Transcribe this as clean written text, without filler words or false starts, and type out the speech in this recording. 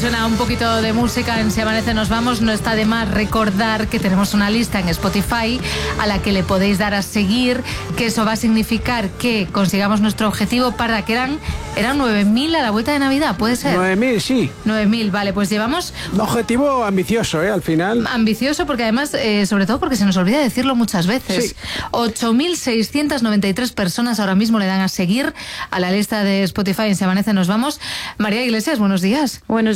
suena un poquito de música en Si Amanece Nos Vamos, no está de más recordar que tenemos una lista en Spotify a la que le podéis dar a seguir, que eso va a significar que consigamos nuestro objetivo para que eran 9.000 a la vuelta de Navidad, ¿puede ser? 9.000, sí. 9.000, vale, pues llevamos... Un objetivo ambicioso, al final. Ambicioso porque además, sobre todo porque se nos olvida decirlo muchas veces. Sí. 8.693 personas ahora mismo le dan a seguir a la lista de Spotify en Si Amanece Nos Vamos. María Iglesias, buenos días. Buenos